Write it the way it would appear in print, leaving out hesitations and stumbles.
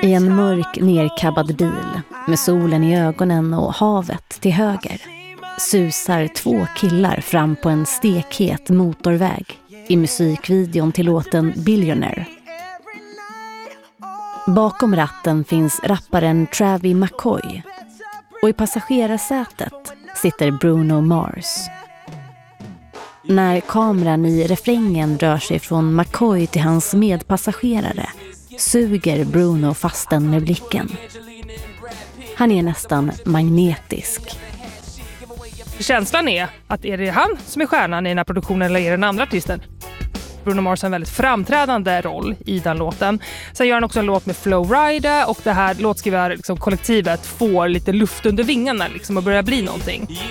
I en mörk nerkabbad bil med solen i ögonen och havet till höger susar två killar fram på en stekhet motorväg i musikvideon till låten Billionaire. Bakom ratten finns rapparen Travis McCoy och i passagerarsätet sitter Bruno Mars. När kameran i refrängen rör sig från McCoy till hans medpassagerare suger Bruno fast den med blicken. Han är nästan magnetisk. Känslan är att är det han som är stjärnan i den här produktionen eller är det den andra artisten? Bruno Mars har en väldigt framträdande roll i den låten. Sen gör han också en låt med Flo Rida och det här låtskrivarkollektivet får lite luft under vingarna och börjar bli någonting.